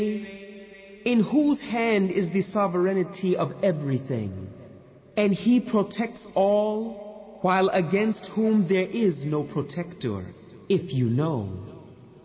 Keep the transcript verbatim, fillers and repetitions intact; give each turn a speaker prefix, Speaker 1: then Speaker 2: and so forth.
Speaker 1: in whose hand is the sovereignty of everything, and he protects all, while against whom there is no protector, if you know.